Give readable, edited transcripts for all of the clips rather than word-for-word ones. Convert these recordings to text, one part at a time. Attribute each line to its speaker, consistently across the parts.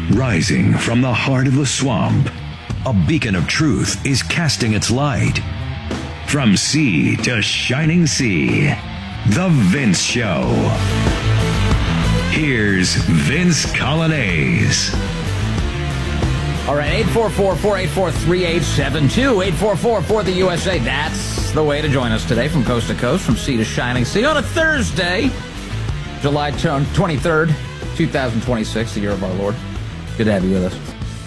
Speaker 1: Rising from the heart of the swamp, a beacon of truth is casting its light. From sea to shining sea, The Vince Show. Here's Vince Coglianese.
Speaker 2: All right, 844-484-3872, 844-4-the-USA. That's the way to join us today from coast to coast, from sea to shining sea, on a Thursday, July 23rd, 2026, the year of our Lord. Good to have you with us.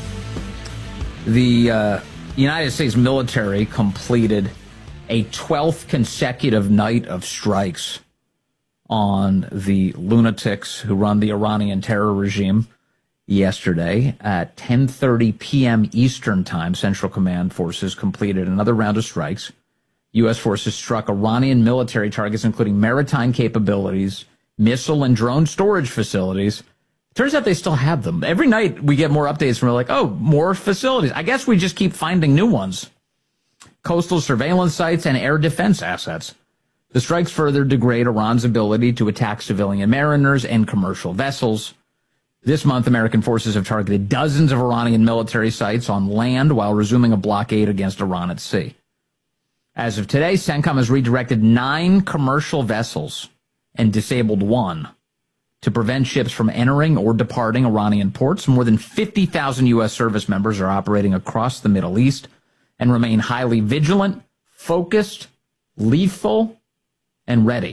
Speaker 2: The United States military completed a 12th consecutive night of strikes on the lunatics who run the Iranian terror regime. Yesterday at 10:30 p.m. Eastern Time, Central Command forces completed another round of strikes. U.S. forces struck Iranian military targets, including maritime capabilities, missile and drone storage facilities. Turns out they still have them. Every night we get more updates, and we're like, oh, more facilities. I guess we just keep finding new ones. Coastal surveillance sites and air defense assets. The strikes further degrade Iran's ability to attack civilian mariners and commercial vessels. This month, American forces have targeted dozens of Iranian military sites on land while resuming a blockade against Iran at sea. As of today, CENTCOM has redirected 9 commercial vessels and disabled 1 to prevent ships from entering or departing Iranian ports. More than 50,000 U.S. service members are operating across the Middle East and remain highly vigilant, focused, lethal, and ready.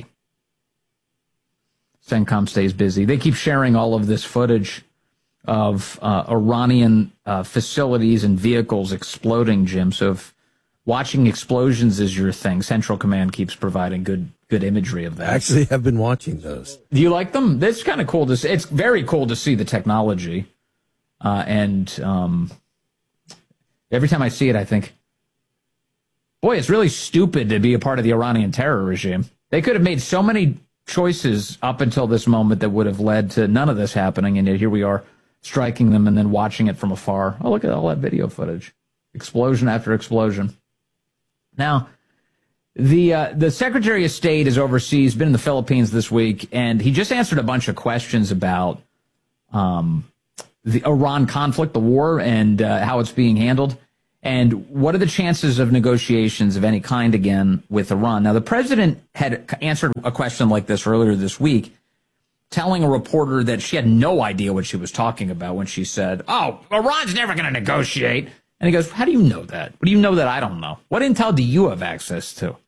Speaker 2: CENTCOM stays busy. They keep sharing all of this footage of Iranian facilities and vehicles exploding, Jim. So if watching explosions is your thing, Central Command keeps providing good imagery of that.
Speaker 3: Actually, I've been watching those.
Speaker 2: Do you like them? It's kind of cool to see. It's very cool to see the technology. And every time I see it, I think, boy, it's really stupid to be a part of the Iranian terror regime. They could have made so many choices up until this moment that would have led to none of this happening, and yet here we are striking them and then watching it from afar. Oh, look at all that video footage. Explosion after explosion. Now, the Secretary of State is overseas, been in the Philippines this week, and he just answered a bunch of questions about the Iran conflict, the war, and how it's being handled. And what are the chances of negotiations of any kind again with Iran? Now, the president had answered a question like this earlier this week, telling a reporter that she had no idea what she was talking about when she said, oh, Iran's never going to negotiate. And he goes, how do you know that? What do you know that I don't know? What intel do you have access to?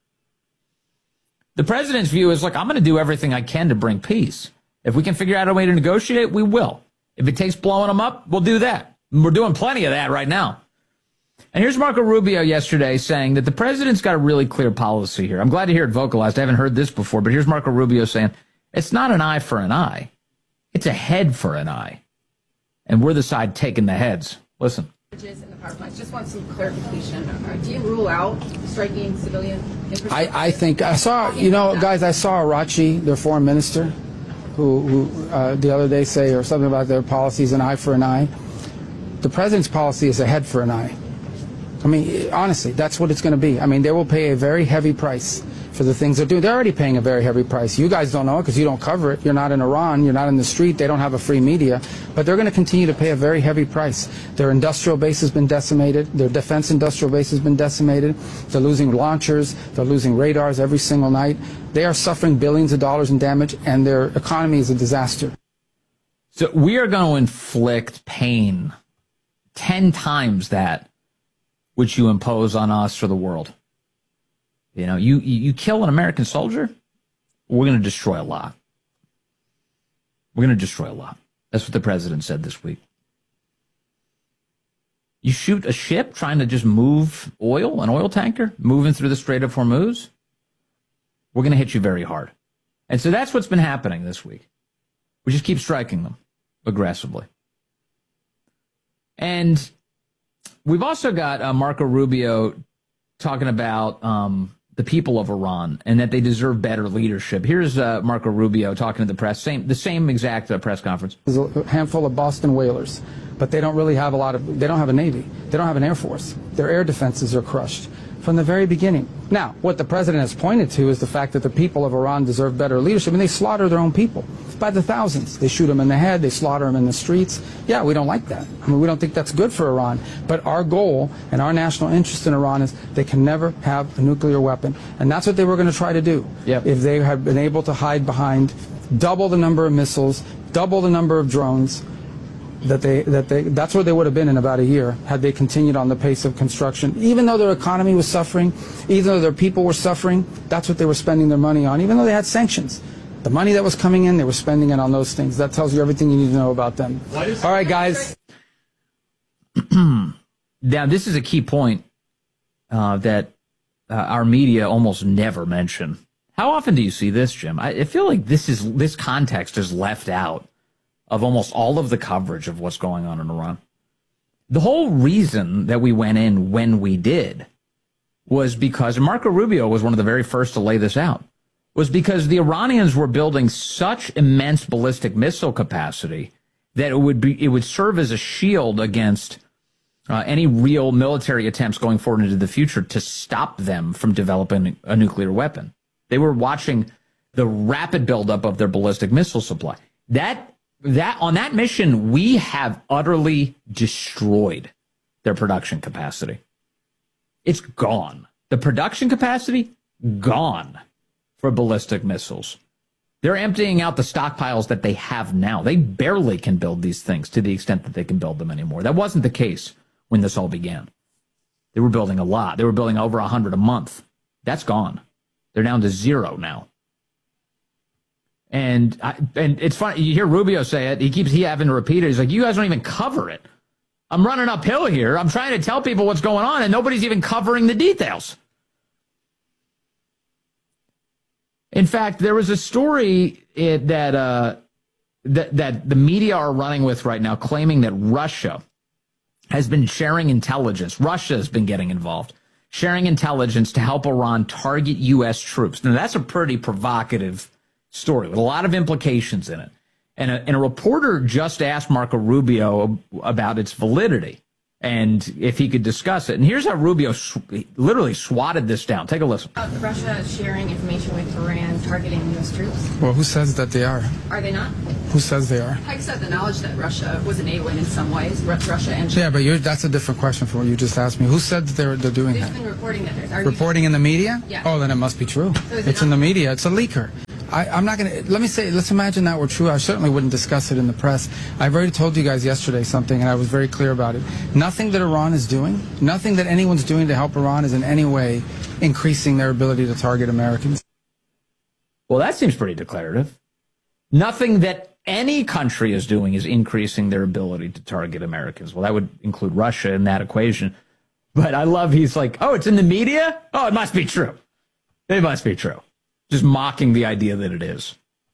Speaker 2: The president's view is, look, I'm going to do everything I can to bring peace. If we can figure out a way to negotiate, we will. If it takes blowing them up, we'll do that. We're doing plenty of that right now. And here's Marco Rubio yesterday saying that the president's got a really clear policy here. I'm glad to hear it vocalized. I haven't heard this before, but here's Marco Rubio saying, it's not an eye for an eye. It's a head for an eye. And we're the side taking the heads. Listen.
Speaker 4: In the power plants. Just want some clarification. Do you rule out striking civilian infrastructure?
Speaker 5: I think I saw, guys, I saw Arachi, their foreign minister, who the other day say or something about their policies, an eye for an eye. The president's policy is a head for an eye. I mean, honestly, that's what it's going to be. I mean, they will pay a very heavy price for the things they're doing. They're already paying a very heavy price. You guys don't know it because you don't cover it. You're not in Iran. You're not in the street. They don't have a free media. But they're going to continue to pay a very heavy price. Their industrial base has been decimated. Their defense industrial base has been decimated. They're losing launchers. They're losing radars every single night. They are suffering billions of dollars in damage, and their economy is a disaster.
Speaker 2: So we are going to inflict pain 10 times that which you impose on us or the world. You know, you kill an American soldier, we're going to destroy a lot. We're going to destroy a lot. That's what the president said this week. You shoot a ship trying to just move oil, an oil tanker, moving through the Strait of Hormuz, we're going to hit you very hard. And so that's what's been happening this week. We just keep striking them aggressively. And we've also got Marco Rubio talking about the people of Iran and that they deserve better leadership. Here's Marco Rubio talking to the press, the same exact press conference.
Speaker 5: There's a handful of Boston whalers, but they don't really have they don't have a Navy. They don't have an Air Force. Their air defenses are crushed. from the very beginning. Now, what the president has pointed to is the fact that the people of Iran deserve better leadership, and they slaughter their own people by the thousands. They shoot them in the head, they slaughter them in the streets. Yeah, we don't like that. I mean, we don't think that's good for Iran. But our goal and our national interest in Iran is they can never have a nuclear weapon. And that's what they were going to try to do.
Speaker 2: Yep.
Speaker 5: If they had been able to hide behind double the number of missiles, double the number of drones, that's where they would have been in about a year had they continued on the pace of construction. Even though their economy was suffering, even though their people were suffering, that's what they were spending their money on, even though they had sanctions. The money that was coming in, they were spending it on those things. That tells you everything you need to know about them. All right, guys.
Speaker 2: Now, this is a key point that our media almost never mention. How often do you see this, Jim? I feel like this context is left out of almost all of the coverage of what's going on in Iran. The whole reason that we went in when we did was because, and Marco Rubio was one of the very first to lay this out, was because the Iranians were building such immense ballistic missile capacity that it would serve as a shield against any real military attempts going forward into the future to stop them from developing a nuclear weapon. They were watching the rapid buildup of their ballistic missile supply. On that mission, we have utterly destroyed their production capacity. It's gone. The production capacity, gone for ballistic missiles. They're emptying out the stockpiles that they have now. They barely can build these things to the extent that they can build them anymore. That wasn't the case when this all began. They were building a lot. They were building over 100 a month. That's gone. They're down to 0 now. And it's funny, you hear Rubio say it, he having to repeat it. He's like, you guys don't even cover it. I'm running uphill here. I'm trying to tell people what's going on, and nobody's even covering the details. In fact, there was a story that the media are running with right now, claiming that Russia has been sharing intelligence. Russia has been getting involved, sharing intelligence to help Iran target U.S. troops. Now, that's a pretty provocative story with a lot of implications in it. And a reporter just asked Marco Rubio about its validity and if he could discuss it. And here's how Rubio literally swatted this down. Take a listen.
Speaker 4: Russia sharing information with Iran targeting U.S. troops?
Speaker 5: Well, who says that they are?
Speaker 4: Are they not?
Speaker 5: Who says they are?
Speaker 4: Pike said the knowledge that Russia was enabling in some ways, Russia and
Speaker 5: China. Yeah, but that's a different question from what you just asked me. Who said that they're doing that?
Speaker 4: They've been reporting that there's...
Speaker 5: Reporting in the media?
Speaker 4: Yeah.
Speaker 5: Oh, then it must be true.
Speaker 4: So
Speaker 5: it's in the media. It's a leaker. I'm not going to, let's imagine that were true. I certainly wouldn't discuss it in the press. I've already told you guys yesterday something, and I was very clear about it. Nothing that Iran is doing, nothing that anyone's doing to help Iran is in any way increasing their ability to target Americans.
Speaker 2: Well, that seems pretty declarative. Nothing that any country is doing is increasing their ability to target Americans. Well, that would include Russia in that equation. But I love, he's like, oh, it's in the media? Oh, it must be true. It must be true. Just mocking the idea that it is.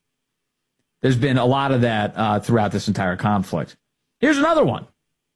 Speaker 2: There's been a lot of that throughout this entire conflict. Here's another one.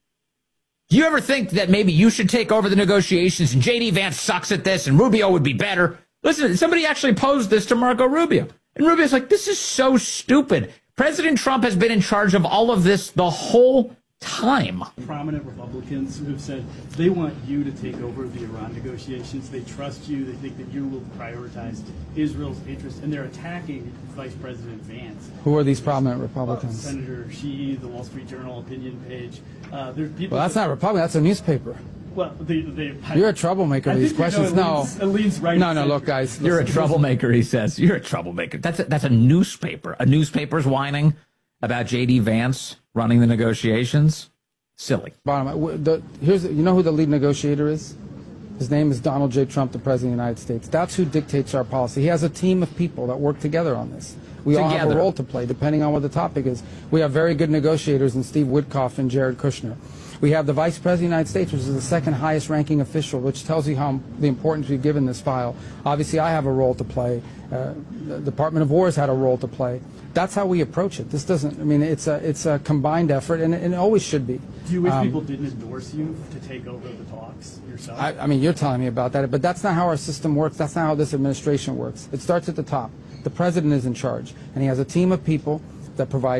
Speaker 2: Do you ever think that maybe you should take over the negotiations and J.D. Vance sucks at this and Rubio would be better? Listen, somebody actually posed this to Marco Rubio. And Rubio's like, this is so stupid. President Trump has been in charge of all of this the whole time.
Speaker 3: Prominent Republicans who have said they want you to take over the Iran negotiations. They trust you. They think that you will prioritize Israel's interests, and they're attacking Vice President Vance.
Speaker 5: Who are these prominent Republicans?
Speaker 3: Senator Sheehy, the Wall Street Journal opinion page. There's people.
Speaker 5: Well, that's not Republican. That's a newspaper.
Speaker 3: Well,
Speaker 5: you're a troublemaker. These questions,
Speaker 3: it leans right.
Speaker 5: No. Look, guys,
Speaker 2: you're a troublemaker. He says you're a troublemaker. That's a newspaper. A newspaper's whining about J.D. Vance running the negotiations. Silly.
Speaker 5: Bottom line, you know who the lead negotiator is? His name is Donald J. Trump, the President of the United States. That's who dictates our policy. He has a team of people that work together on this. We all have a role to play, depending on what the topic is. We have very good negotiators in Steve Witkoff and Jared Kushner. We have the Vice President of the United States, which is the second highest ranking official, which tells you how the importance we've given this file. Obviously, I have a role to play. The Department of War has had a role to play. That's how we approach it. This doesn't, I mean, it's a combined effort, and it always should be.
Speaker 3: Do you wish people didn't endorse you to take over the talks yourself?
Speaker 5: I mean, you're telling me about that, but that's not how our system works. That's not how this administration works. It starts at the top. The president is in charge, and he has a team of people that provide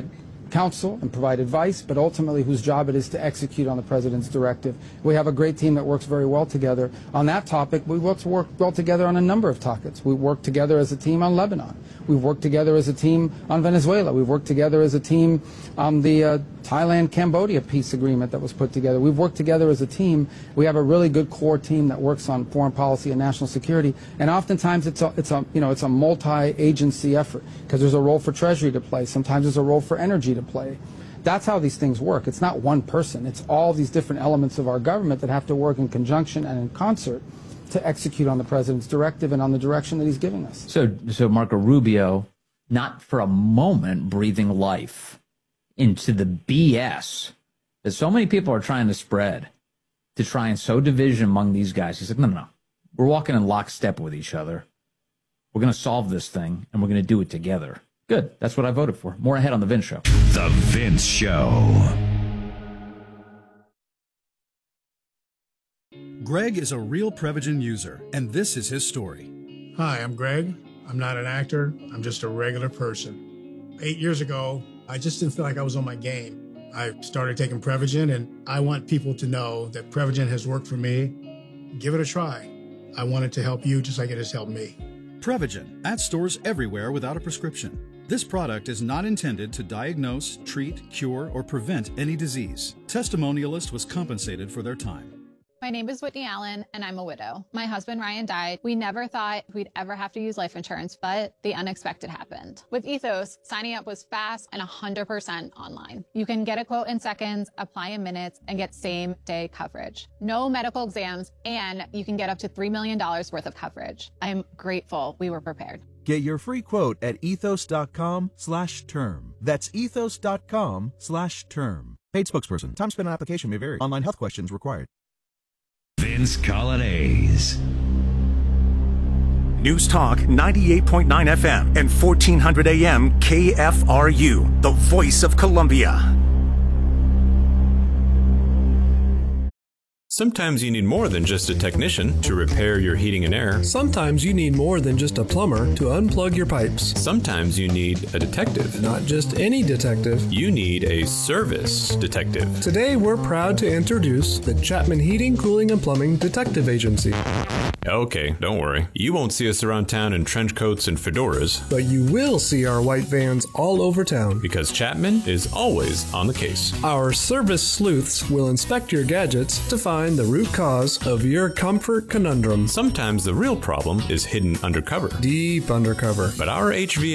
Speaker 5: counsel and provide advice, but ultimately whose job it is to execute on the president's directive. We have a great team that works very well together. On that topic, we work well together on a number of topics. We work together as a team on Lebanon. We've worked together as a team on Venezuela. We've worked together as a team on the Thailand-Cambodia peace agreement that was put together. We've worked together as a team. We have a really good core team that works on foreign policy and national security, and oftentimes it's a multi-agency effort because there's a role for Treasury to play. Sometimes there's a role for energy to play. That's how these things work. It's not one person. It's all these different elements of our government that have to work in conjunction and in concert to execute on the president's directive and on the direction that he's giving us.
Speaker 2: So Marco Rubio, not for a moment breathing life into the BS that so many people are trying to spread to try and sow division among these guys. He's like, no. We're walking in lockstep with each other. We're going to solve this thing, and we're going to do it together. Good. That's what I voted for. More ahead on The Vince Show.
Speaker 1: The Vince Show.
Speaker 6: Greg is a real Prevagen user, and this is his story.
Speaker 7: Hi, I'm Greg. I'm not an actor. I'm just a regular person. 8 years ago, I just didn't feel like I was on my game. I started taking Prevagen, and I want people to know that Prevagen has worked for me. Give it a try. I want it to help you just like it has helped me.
Speaker 6: Prevagen, at stores everywhere without a prescription. This product is not intended to diagnose, treat, cure, or prevent any disease. Testimonialist was compensated for their time.
Speaker 8: My name is Whitney Allen, and I'm a widow. My husband, Ryan, died. We never thought we'd ever have to use life insurance, but the unexpected happened. With Ethos, signing up was fast and 100% online. You can get a quote in seconds, apply in minutes, and get same-day coverage. No medical exams, and you can get up to $3 million worth of coverage. I'm grateful we were prepared.
Speaker 9: Get your free quote at ethos.com/term. That's ethos.com/term. Paid spokesperson. Time spent on application may vary. Online health questions required.
Speaker 1: Vince Colonnese.
Speaker 10: News Talk 98.9 FM and 1400 AM KFRU, the voice of Columbia.
Speaker 11: Sometimes you need more than just a technician to repair your heating and air.
Speaker 12: Sometimes you need more than just a plumber to unplug your pipes.
Speaker 11: Sometimes you need a detective.
Speaker 12: Not just any detective.
Speaker 11: You need a service detective.
Speaker 12: Today we're proud to introduce the Chapman Heating, Cooling, and Plumbing Detective Agency.
Speaker 11: Okay, don't worry. You won't see us around town in trench coats and fedoras.
Speaker 12: But you will see our white vans all over town.
Speaker 11: Because Chapman is always on the case.
Speaker 12: Our service sleuths will inspect your gadgets to find the root cause of your comfort conundrum.
Speaker 11: Sometimes the real problem is hidden undercover.
Speaker 12: Deep undercover.
Speaker 11: But our HVAC